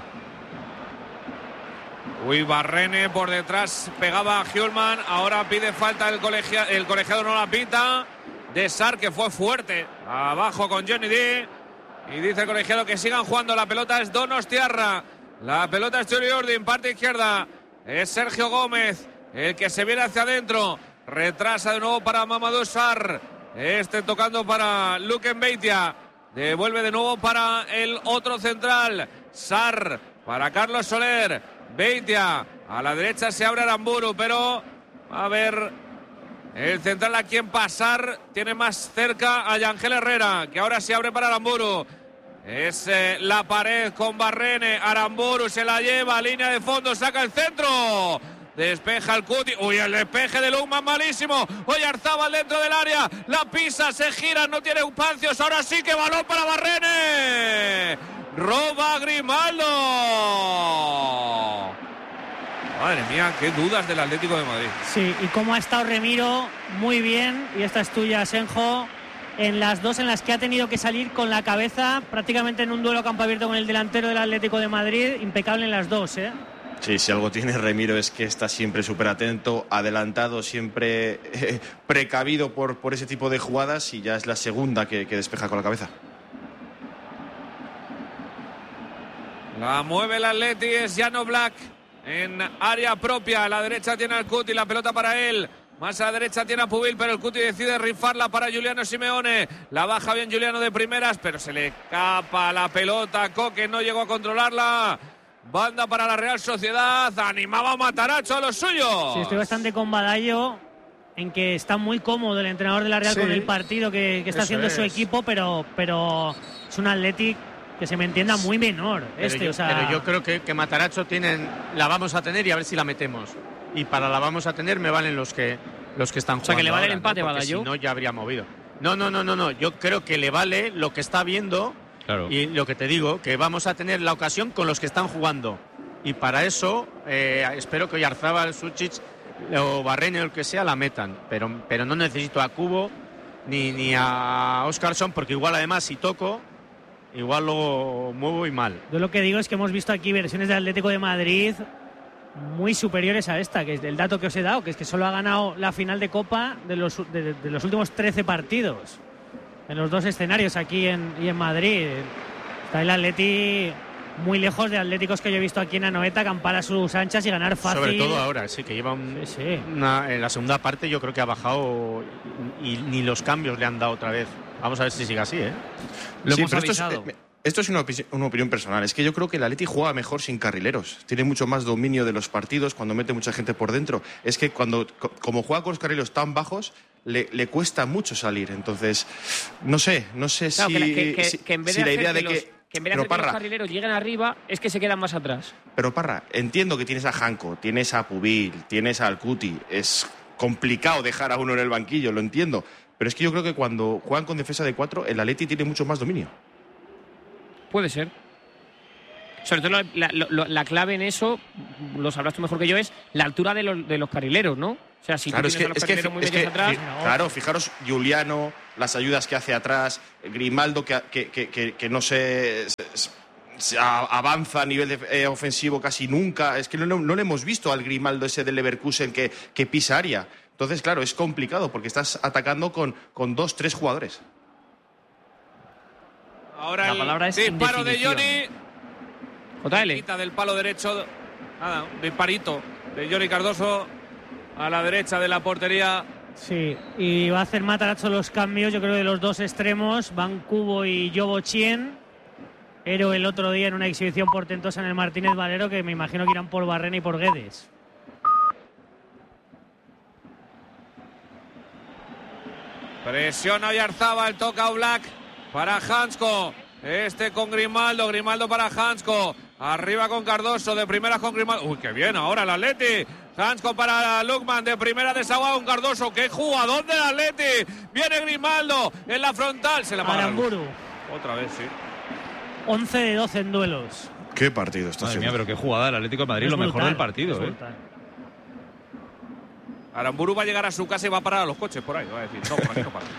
Speaker 20: Barrene por detrás pegaba a Hjulman, ahora pide falta el colegiado no la pita, de Sar, que fue fuerte abajo con Johnny D. Y dice el colegiado que sigan jugando. La pelota es Donostiarra. La pelota es Churi Urdin, parte izquierda. Es Sergio Gómez el que se viene hacia adentro. Retrasa de nuevo para Mamadou Sarr. Tocando para Luke Mbeitia. Devuelve de nuevo para el otro central. Sarr para Carlos Soler. Beitia. A la derecha se abre Aramburu, pero a ver. El central a quien pasar, tiene más cerca a Yangel Herrera, que ahora se abre para Aramburu. Es la pared con Barrene, Aramburu se la lleva, línea de fondo, saca el centro. Despeja el Cuti. Uy, el despeje de Lukman malísimo. Oyarzábal dentro del área, la pisa, se gira, no tiene espacios. Ahora sí que balón para Barrene. Roba Grimaldo. Madre mía, qué dudas del Atlético de Madrid.
Speaker 9: Sí, y cómo ha estado Remiro muy bien, y esta es tuya, Senjo, en las dos en las que ha tenido que salir con la cabeza, prácticamente en un duelo a campo abierto con el delantero del Atlético de Madrid, impecable en las dos,
Speaker 19: Sí, si algo tiene Remiro es que está siempre súper atento, adelantado, siempre precavido por ese tipo de jugadas, y ya es la segunda que despeja con la cabeza.
Speaker 20: La mueve el Atleti, es Jan Oblak. En área propia, a la derecha tiene al Cuti, la pelota para él. Más a la derecha tiene a Pubil, pero el Cuti decide rifarla para Giuliano Simeone. La baja bien Giuliano de primeras, pero se le escapa la pelota. Koke no llegó a controlarla. Banda para la Real Sociedad. Animaba a Matarazzo a los suyos.
Speaker 9: Sí, estoy bastante con Badallo en que está muy cómodo el entrenador de la Real con el partido que está haciendo su equipo, pero es un Athletic que se me entienda muy menor.
Speaker 17: Pero yo creo que Matarazzo la vamos a tener y a ver si la metemos. Y para la vamos a tener me valen los que están jugando.
Speaker 2: O sea, que le vale
Speaker 17: ahora,
Speaker 2: el empate,
Speaker 17: ¿no?
Speaker 2: Badallo.
Speaker 17: Si no, ya habría movido. No. Yo creo que le vale lo que está viendo. Claro. Y lo que te digo, que vamos a tener la ocasión con los que están jugando. Y para eso espero que Oyarzábal, Suchic o Barrene o el que sea la metan. Pero no necesito a Cubo ni a Óscarson, porque igual además si toco, igual lo muevo y mal.
Speaker 9: Yo lo que digo es que hemos visto aquí versiones del Atlético de Madrid muy superiores a esta, que es el dato que os he dado, que es que solo ha ganado la final de Copa de los últimos 13 partidos en los dos escenarios, aquí y en Madrid. Está el Atleti muy lejos de atléticos que yo he visto aquí en Anoeta, acampar a sus anchas y ganar fácil.
Speaker 17: Sobre todo ahora, sí, que lleva en la segunda parte yo creo que ha bajado y ni los cambios le han dado otra vez. Vamos a ver si sigue así,
Speaker 19: Lo hemos avisado. Esto es una opinión personal. Es que yo creo que el Atleti juega mejor sin carrileros. Tiene mucho más dominio de los partidos cuando mete mucha gente por dentro. Es que como juega con los carrileros tan bajos, le cuesta mucho salir. Entonces, no sé
Speaker 2: claro,
Speaker 19: si
Speaker 2: en vez de
Speaker 19: la idea de
Speaker 2: que en vez de hacer que los carrileros lleguen arriba, es que se quedan más atrás.
Speaker 19: Pero Parra, entiendo que tienes a Janko, tienes a Pubil, tienes al Cuti. Es complicado dejar a uno en el banquillo, lo entiendo. Pero es que yo creo que cuando juegan con defensa de 4, el Atleti tiene mucho más dominio.
Speaker 2: Puede ser. Sobre todo la clave en eso, lo sabrás tú mejor que yo, es la altura de los carrileros, ¿no? O sea, si
Speaker 19: claro,
Speaker 2: tú tienes a los carrileros muy metidos atrás...
Speaker 19: Claro, fijaros, Giuliano, las ayudas que hace atrás, Grimaldo que no sé... avanza a nivel ofensivo casi nunca. Es que no le hemos visto al Grimaldo ese del Leverkusen que pisa área. Entonces, claro, es complicado porque estás atacando con 2-3 jugadores.
Speaker 20: Ahora
Speaker 18: la palabra es
Speaker 20: disparo de Johnny.
Speaker 2: JL.
Speaker 20: Quita del palo derecho. Nada, un disparito de Johnny Cardoso a la derecha de la portería.
Speaker 9: Sí, y va a hacer Matarazzo los cambios, yo creo, de los dos extremos, Van Cubo y Yobo Chien. Héroe el otro día en una exhibición portentosa en el Martínez Valero, que me imagino que irán por Barrena y por Guedes.
Speaker 20: Presiona Oyarzábal, toca Oblak para Hansko. Con Grimaldo, Grimaldo para Hansko. Arriba con Cardoso, de primeras con Grimaldo. Uy, qué bien ahora el Atleti. Hansko para Lukman, de primera desahogado con Cardoso. ¡Qué jugador del Atleti! Viene Grimaldo en la frontal. Se la para
Speaker 9: Aramburu.
Speaker 20: Otra vez, sí.
Speaker 9: 11 de 12 en duelos.
Speaker 19: Qué partido está haciendo.
Speaker 1: Mía, pero qué jugada el Atlético de Madrid, lo mejor del partido.
Speaker 20: Aramburu va a llegar a su casa y va a parar a los coches por ahí. Va a decir, no, por aquí no paras.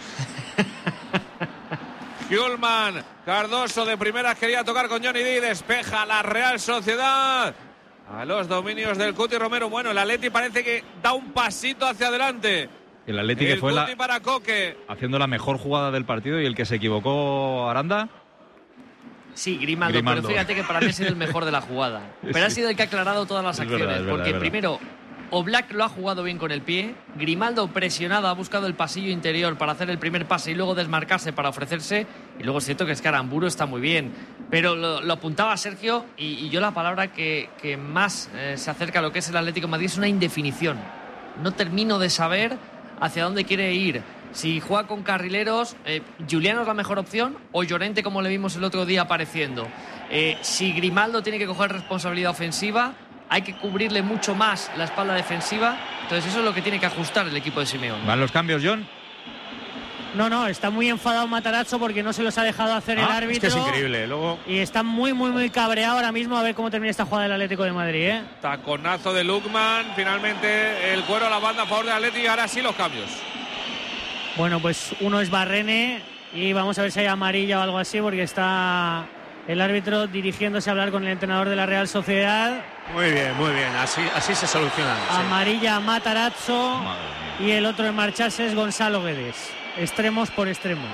Speaker 20: Hjulman, Cardoso de primeras quería tocar con Johnny D. Despeja la Real Sociedad a los dominios del Cuti Romero. Bueno, el Atleti parece que da un pasito hacia adelante.
Speaker 1: El Atleti que fue
Speaker 20: para Coque,
Speaker 1: haciendo la mejor jugada del partido, y el que se equivocó, Aranda.
Speaker 18: Sí, Grimaldo, pero fíjate que para mí ha sido el mejor de la jugada. Pero ha sido el que ha aclarado todas las acciones. Porque primero, Oblak lo ha jugado bien con el pie. Grimaldo, presionado, ha buscado el pasillo interior para hacer el primer pase y luego desmarcarse para ofrecerse. Y luego es cierto que Aramburu está muy bien. Pero lo apuntaba Sergio, y yo la palabra que más se acerca a lo que es el Atlético de Madrid es una indefinición. No termino de saber hacia dónde quiere ir. Si juega con carrileros, Juliano es la mejor opción, o Llorente, como le vimos el otro día apareciendo. Si Grimaldo tiene que coger responsabilidad ofensiva, hay que cubrirle mucho más la espalda defensiva. Entonces eso es lo que tiene que ajustar el equipo de Simeone.
Speaker 1: ¿Van los cambios, John?
Speaker 9: No, está muy enfadado Matarazzo porque no se los ha dejado hacer el árbitro.
Speaker 17: Es que es increíble. Luego...
Speaker 9: Y está muy cabreado ahora mismo a ver cómo termina esta jugada del Atlético de Madrid.
Speaker 20: Taconazo de Lukman. Finalmente el cuero a la banda a favor de Atleti, y ahora sí los cambios.
Speaker 9: Bueno, pues uno es Barrene y vamos a ver si hay amarilla o algo así, porque está el árbitro dirigiéndose a hablar con el entrenador de la Real Sociedad.
Speaker 17: Muy bien. Así se soluciona.
Speaker 9: Amarilla a Matarazzo, y el otro en marcharse es Gonzalo Guedes. Extremos por extremos.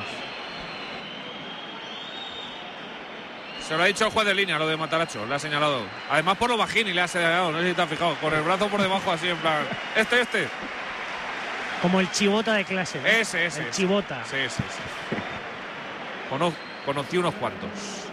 Speaker 20: Se lo ha dicho el juez de línea, lo de Matarazzo, le ha señalado. Además por lo bajín y le ha señalado, no sé si te has fijado, con el brazo por debajo así en plan... Este.
Speaker 9: Como el chivota de clase, ¿no?
Speaker 20: Ese.
Speaker 9: El chivota.
Speaker 20: Sí. Conocí unos cuantos.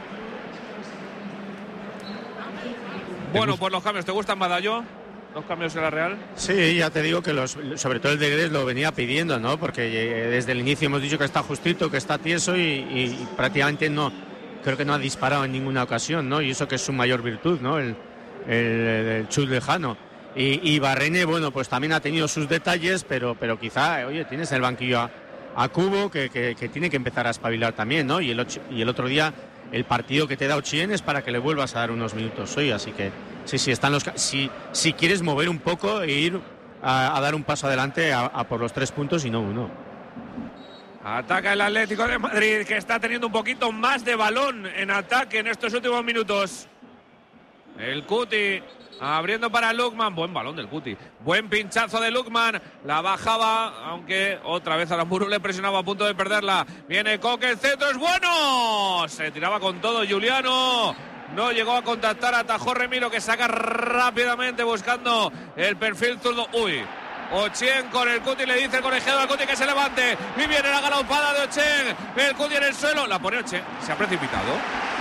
Speaker 20: Bueno, pues los cambios. ¿Te gustan, Badallo? ¿Los cambios de la Real?
Speaker 17: Sí, ya te digo que sobre todo el de Guedes lo venía pidiendo, ¿no? Porque desde el inicio hemos dicho que está justito, que está tieso y prácticamente no... Creo que no ha disparado en ninguna ocasión, ¿no? Y eso que es su mayor virtud, ¿no? El chut lejano. Y Barrene, bueno, pues también ha tenido sus detalles, pero quizá, oye, tienes en el banquillo a Cubo que tiene que empezar a espabilar también, ¿no? Y el otro día el partido que te da Ochien es para que le vuelvas a dar unos minutos hoy, así que sí, están si quieres mover un poco e ir a dar un paso adelante a por los 3 puntos y no uno.
Speaker 20: Ataca el Atlético de Madrid, que está teniendo un poquito más de balón en ataque en estos últimos minutos. El Cuti abriendo para Lukman. Buen balón del Cuti. Buen pinchazo de Lukman. La bajaba, aunque otra vez Aramburu le presionaba a punto de perderla. Viene Coque, el centro es bueno. Se tiraba con todo Juliano. No llegó a contactar, atajó Remiro, que saca rápidamente buscando el perfil zurdo. Uy. Ochien con el Cuti, le dice el colegiado al Cuti que se levante. Y viene la galoppada de Ochien. El Cuti en el suelo. La pone Ochien. Se ha precipitado.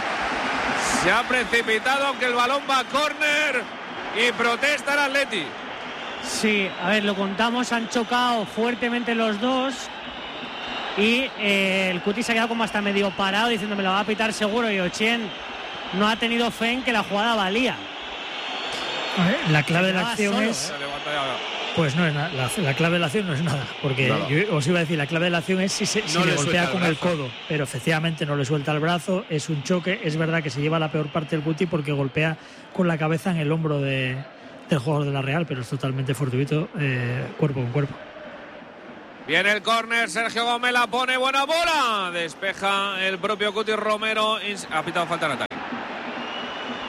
Speaker 20: Aunque el balón va a córner. Y protesta el Atleti.
Speaker 9: Sí, a ver, lo contamos, han chocado fuertemente los dos. Y el Cuti se ha quedado como hasta medio parado diciendo me la va a pitar seguro. Y Ochien no ha tenido fe en que la jugada valía.
Speaker 4: A ver, la clave de la acción es... Pues no es nada, la clave de la acción no es nada, porque yo os iba a decir, la clave de la acción es si le golpea con el codo, pero efectivamente no le suelta el brazo, es un choque, es verdad que se lleva la peor parte del Cuti porque golpea con la cabeza en el hombro del jugador de la Real, pero es totalmente fortuito, cuerpo con cuerpo.
Speaker 20: Viene el córner, Sergio Gómez la pone, buena bola, despeja el propio Cuti Romero, ha pitado falta en ataque.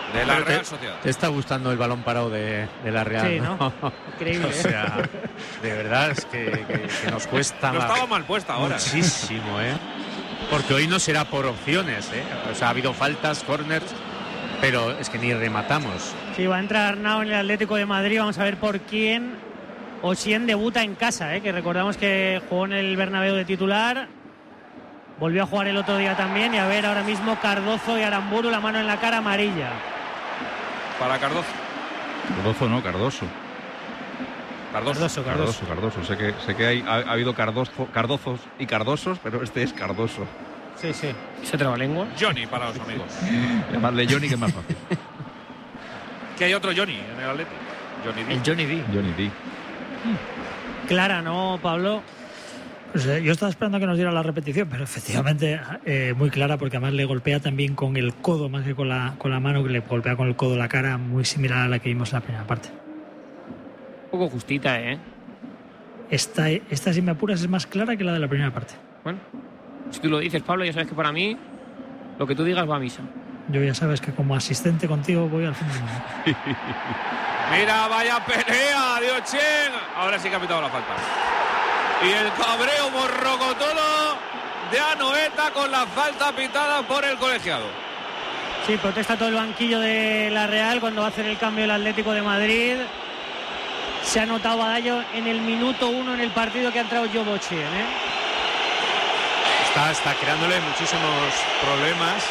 Speaker 20: de la Real Sociedad.
Speaker 17: Te está gustando el balón parado de la Real,
Speaker 9: sí, ¿no? Increíble.
Speaker 17: O sea, de verdad es que nos cuesta.
Speaker 20: No estaba mal puesta ahora.
Speaker 17: Muchísimo, porque hoy no será por opciones, O sea, ha habido faltas, corners, pero es que ni rematamos.
Speaker 9: Sí, va a entrar Arnau en el Atlético de Madrid. Vamos a ver por quién Ossien debuta en casa, que recordamos que jugó en el Bernabéu de titular. Volvió a jugar el otro día también. Y a ver ahora mismo Cardozo y Aramburu, la mano en la cara, amarilla.
Speaker 20: Para Cardozo.
Speaker 1: Cardoso. Sé que ha habido Cardozos y Cardosos, pero este es Cardoso.
Speaker 9: Sí. ¿Se trabalengua?
Speaker 20: Johnny para los amigos.
Speaker 1: Llamarle Johnny, que es más fácil.
Speaker 20: Que hay otro Johnny en el Atlético.
Speaker 18: Johnny D.
Speaker 9: Clara, ¿no, Pablo?
Speaker 4: Pues, yo estaba esperando que nos diera la repetición, pero efectivamente muy clara, porque además le golpea también con el codo, más que con la mano, que le golpea con el codo la cara, muy similar a la que vimos en la primera parte.
Speaker 2: Un poco justita,
Speaker 4: Esta, si me apuras, es más clara que la de la primera parte.
Speaker 2: Bueno, si tú lo dices, Pablo, ya sabes que para mí lo que tú digas va a misa.
Speaker 4: Yo ya sabes que como asistente contigo voy al fin de semana.
Speaker 20: Mira, vaya pelea de Ossien. Ahora sí que ha pitado la falta. Y el cabreo morrocotono de Anoeta con la falta pitada por el colegiado.
Speaker 9: Sí, protesta todo el banquillo de la Real cuando va a hacer el cambio el Atlético de Madrid. Se ha notado Badallo en el minuto 1 en el partido que ha entrado Job Ossien,
Speaker 17: Está creándole muchísimos problemas.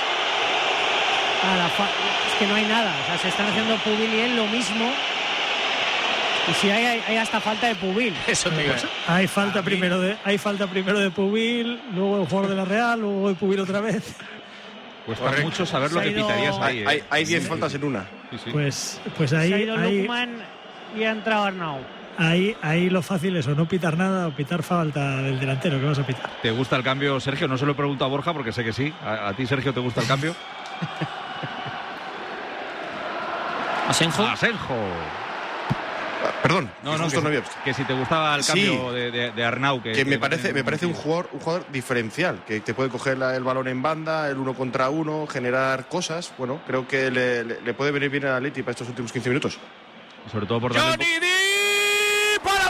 Speaker 9: Es que no hay nada. O sea, se están haciendo Pubil y él lo mismo. Y si hay hasta falta de Pubil.
Speaker 17: Eso te
Speaker 4: pues, hay falta primero de Pubil, luego el jugador de la Real, luego de Pubil otra vez.
Speaker 1: Cuesta mucho saber lo que pitarías ahí.
Speaker 19: Hay 10 faltas en una.
Speaker 1: Sí.
Speaker 4: Pues ahí.
Speaker 9: Se ha ido Lukman y ha entrado Arnau.
Speaker 4: Ahí lo fácil es o no pitar nada o pitar falta del delantero. ¿Qué vas a pitar?
Speaker 1: ¿Te gusta el cambio, Sergio? No se lo he preguntado a Borja porque sé que sí. ¿A ti, Sergio, te gusta el cambio?
Speaker 2: Asenjo.
Speaker 19: Perdón,
Speaker 1: que si te gustaba el cambio de Arnau. Que
Speaker 19: me parece un jugador diferencial, que te puede coger el balón en banda, el 1 contra 1, generar cosas. Bueno, creo que le puede venir bien al Atleti para estos últimos 15 minutos.
Speaker 1: Sobre todo por
Speaker 20: Johnny D para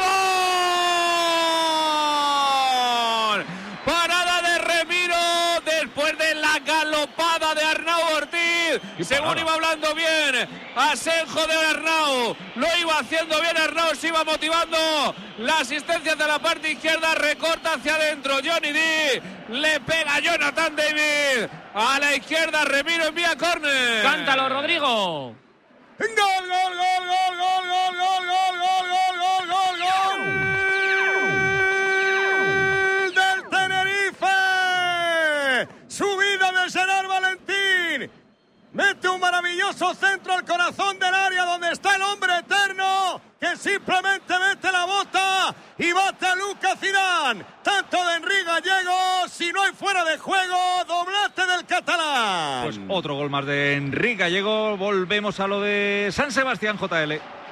Speaker 20: gol. Parada de Remiro después de la galopada de Arnau Ortiz. Según iba hablando bien Asenjo de Arnau, lo iba haciendo bien Arnau, se iba motivando. La asistencia de la parte izquierda, recorta hacia adentro Johnny D, le pega Jonathan David a la izquierda, Remiro envía córner.
Speaker 2: Cántalo, Rodrigo.
Speaker 3: ¡Gol, gol, gol, gol, gol, gol, gol, gol, gol, gol, gol, gol, gol! ¡Del Tenerife! ¡Subida de Gerard Valentín! Mete un maravilloso centro al corazón del área donde está el hombre eterno que simplemente mete la bota y bate a Lucas Zidane. Tanto de Henry Gallego, si no hay fuera de juego, doblete del catalán.
Speaker 1: Pues otro gol más de Henry Gallego. Volvemos a lo de San Sebastián, JL.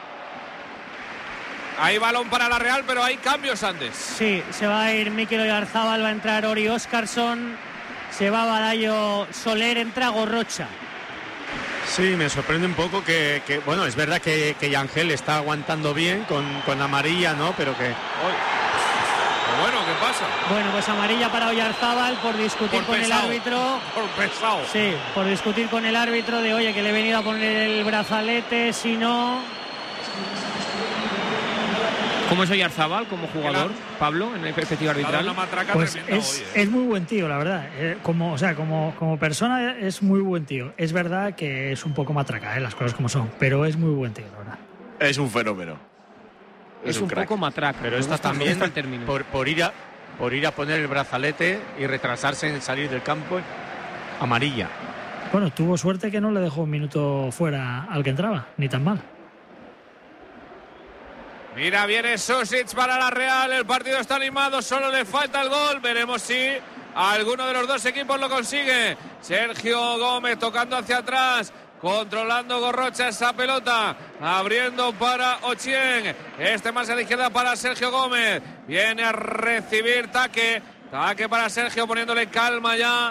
Speaker 20: Hay balón para la Real, pero hay cambios antes.
Speaker 9: Sí, se va a ir Mikel Oyarzábal, va a entrar Ori Óscarsson, se va Badallo Soler, entra Gorrocha.
Speaker 17: Sí, me sorprende un poco que bueno, es verdad que Yangel está aguantando bien con amarilla, ¿no? Pero que...
Speaker 20: Bueno, ¿qué pasa?
Speaker 9: Bueno, pues amarilla para Oyarzábal por discutir con el árbitro.
Speaker 20: Por pesado.
Speaker 9: Sí, por discutir con el árbitro de, oye, que le he venido a poner el brazalete, si no...
Speaker 2: ¿Cómo es Oyarzábal como jugador, Pablo, en el perspectiva arbitral?
Speaker 4: Pues es muy buen tío, la verdad. Como persona es muy buen tío. Es verdad que es un poco matraca, las cosas como son, pero es muy buen tío, la verdad.
Speaker 19: Es un fenómeno.
Speaker 2: Es un poco matraca.
Speaker 17: Pero está también por ir a poner el brazalete y retrasarse en salir del campo, amarilla.
Speaker 4: Bueno, tuvo suerte que no le dejó un minuto fuera al que entraba, ni tan mal.
Speaker 20: Mira, viene Sosic para la Real, el partido está animado, solo le falta el gol, veremos si alguno de los dos equipos lo consigue. Sergio Gómez tocando hacia atrás, controlando Gorrocha esa pelota, abriendo para Ossien, más a la izquierda para Sergio Gómez, viene a recibir Taque para Sergio, poniéndole calma ya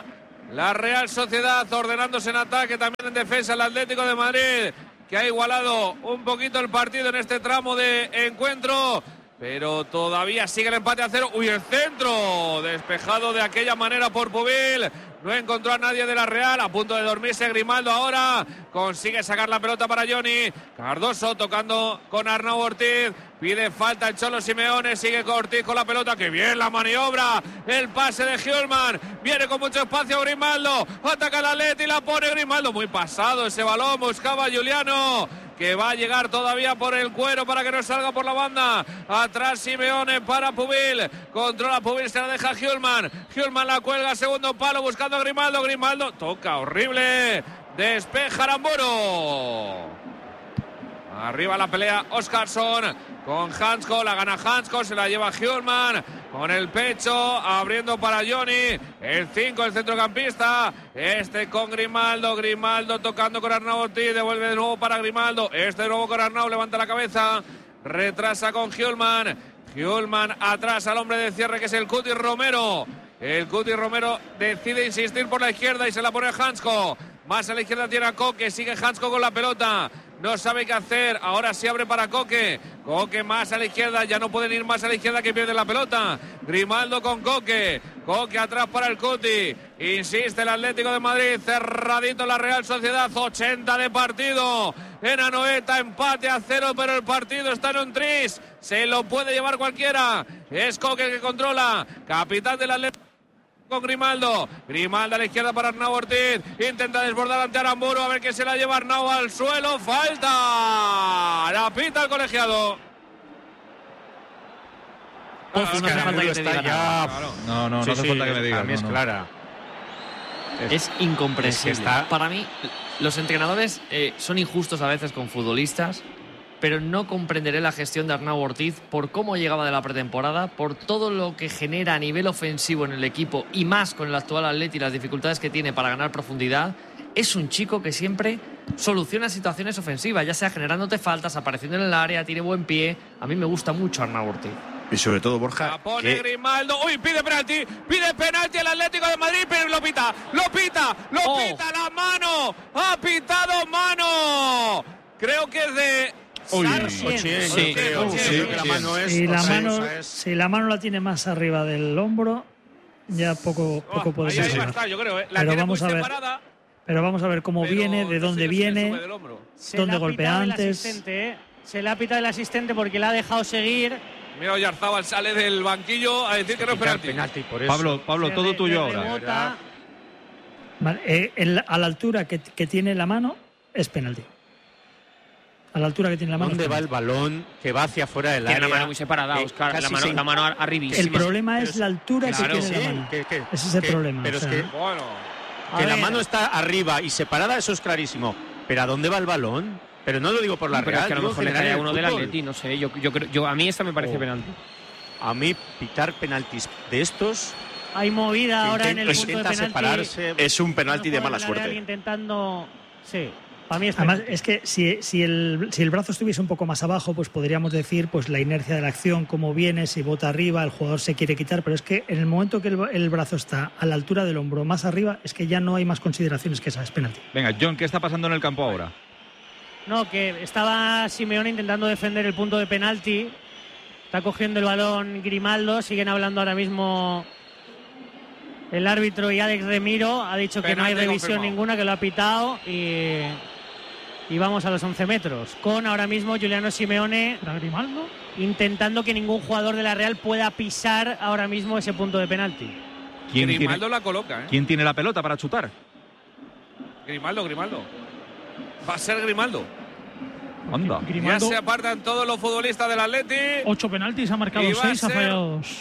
Speaker 20: la Real Sociedad, ordenándose en ataque, también en defensa el Atlético de Madrid, que ha igualado un poquito el partido en este tramo de encuentro, pero todavía sigue el empate a 0. ¡Uy, el centro! Despejado de aquella manera por Pubil. No encontró a nadie de la Real. A punto de dormirse Grimaldo ahora. Consigue sacar la pelota para Johnny. Cardoso tocando con Arnau Ortiz. Pide falta el Cholo Simeone. Sigue Ortiz con la pelota. ¡Qué bien la maniobra! El pase de Hjulmand. Viene con mucho espacio Grimaldo. Ataca el Atleti y la pone Grimaldo. Muy pasado ese balón. Buscaba a Giuliano, que va a llegar todavía por el cuero para que no salga por la banda. Atrás Simeone para Pubil. Controla Pubil, se la deja Hjulmand. Hjulmand la cuelga, segundo palo, buscando a Grimaldo. Grimaldo toca horrible. Despeja Aramburu. Arriba la pelea Óskarsson con Hansko, la gana Hansko, se la lleva Hjulmand con el pecho, abriendo para Johnny, el 5, el centrocampista, con Grimaldo, Grimaldo tocando con Arnau Ortiz, devuelve de nuevo para Grimaldo, de nuevo con Arnau, levanta la cabeza, retrasa con Hjulmand, Hjulmand atrás al hombre de cierre que es el Cuti Romero. El Cuti Romero decide insistir por la izquierda y se la pone a Hansko. Más a la izquierda tiene a Koke, sigue Hansko con la pelota. No sabe qué hacer, ahora se abre para Koke. Koke más a la izquierda, ya no pueden ir más a la izquierda que pierde la pelota. Grimaldo con Koke. Koke atrás para el Cuti. Insiste el Atlético de Madrid, cerradito la Real Sociedad, 80 de partido. En Anoeta, empate a 0, pero el partido está en un tris. Se lo puede llevar cualquiera. Es Koke que controla, capitán del Atlético. Con Grimaldo a la izquierda para Arnau Ortiz, intenta desbordar ante Aramburu, a ver qué se la lleva Arnau al suelo, falta, la pita el colegiado.
Speaker 2: No hace falta que te diga nada.
Speaker 1: No hace falta que me diga.
Speaker 17: A mí es clara.
Speaker 18: Es incomprensible. Para mí, los entrenadores son injustos a veces con futbolistas, pero no comprenderé la gestión de Arnau Ortiz por cómo llegaba de la pretemporada, por todo lo que genera a nivel ofensivo en el equipo y más con el actual Atleti y las dificultades que tiene para ganar profundidad. Es un chico que siempre soluciona situaciones ofensivas, ya sea generándote faltas, apareciendo en el área, tiene buen pie. A mí me gusta mucho Arnau Ortiz.
Speaker 19: Y sobre todo, Borja,
Speaker 20: la pone Grimaldo. Uy, pide penalti al Atlético de Madrid, pero lo pita, la mano, ha pitado mano. Creo que es de
Speaker 4: si la mano la tiene más arriba del hombro, ya poco puede ser. Pero vamos a ver cómo viene, de dónde viene, dónde golpea antes.
Speaker 9: Se le ha pitado el asistente porque le ha dejado seguir.
Speaker 20: Mira, Oyarzábal sale del banquillo a decir que no es penalti.
Speaker 1: Por eso. Pablo, todo tuyo ahora.
Speaker 4: Vale, a la altura que tiene la mano es penalti. A la altura que tiene la mano.
Speaker 17: ¿Dónde va el balón que va hacia afuera del área?
Speaker 2: Tiene una mano muy separada, Óscar. La mano arribísima.
Speaker 4: El problema es la altura que tiene la mano. Ese es el problema.
Speaker 17: Pero es que, la mano está arriba y separada, eso es clarísimo. ¿Pero a dónde va el balón? Pero no lo digo por la Real.
Speaker 2: Es que a lo mejor le cae a uno del Atleti, no sé. A mí esta me parece penalti.
Speaker 17: A mí pitar penaltis de estos...
Speaker 9: Hay movida ahora en el punto de penalti.
Speaker 17: Separarse.
Speaker 19: Es un penalti de mala suerte.
Speaker 9: Intentando... Sí. Para mí
Speaker 4: además, es que si el brazo estuviese un poco más abajo, pues podríamos decir pues la inercia de la acción, cómo viene, si bota arriba, el jugador se quiere quitar, pero es que en el momento que el brazo está a la altura del hombro más arriba, es que ya no hay más consideraciones que esa, es penalti.
Speaker 1: Venga, John, ¿qué está pasando en el campo ahora?
Speaker 9: No, que estaba Simeone intentando defender el punto de penalti, está cogiendo el balón Grimaldo, siguen hablando ahora mismo el árbitro y Alex Remiro, ha dicho penalti que no hay revisión ninguna, que lo ha pitado y vamos a los 11 metros. Con ahora mismo Giuliano Simeone intentando que ningún jugador de la Real pueda pisar ahora mismo ese punto de penalti.
Speaker 20: Grimaldo la coloca,
Speaker 1: ¿Quién tiene la pelota para chutar?
Speaker 20: Grimaldo. Va a ser Grimaldo.
Speaker 1: Anda.
Speaker 20: Ya se apartan todos los futbolistas del Atleti.
Speaker 21: 8 penaltis, ha marcado 6, ha fallado 2.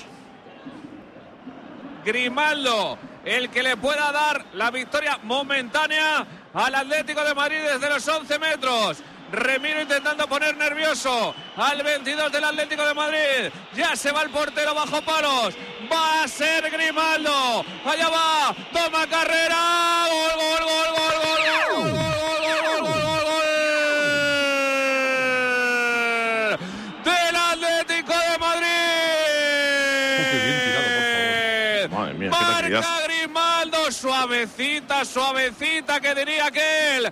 Speaker 20: Grimaldo, el que le pueda dar la victoria momentánea al Atlético de Madrid desde los 11 metros. Remiro intentando poner nervioso al 22 del Atlético de Madrid. Ya se va el portero bajo palos. Va a ser Grimaldo. Allá va. Toma carrera. Gol. Del Atlético de Madrid.
Speaker 19: Qué bien tirado, por favor. Madre mía,
Speaker 20: marca Grimaldo. suavecita, suavecita, que diría aquel.